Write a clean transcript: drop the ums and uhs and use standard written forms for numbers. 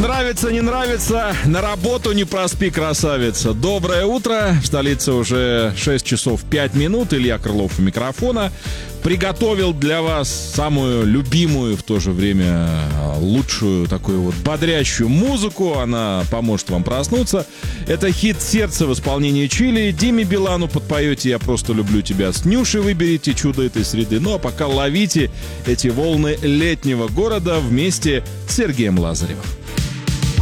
Нравится, не нравится, на работу не проспи, красавица. Доброе утро, в столице уже 6 часов 5 минут. Илья Крылов у микрофона. Приготовил для вас самую любимую, в то же время лучшую, такую вот бодрящую музыку. Она поможет вам проснуться. Это хит «Сердце» в исполнении Чили. Диме Билану подпоете «Я просто люблю тебя». С Нюшей выберите «Чудо этой среды». Ну а пока ловите эти волны летнего города вместе с Сергеем Лазаревым.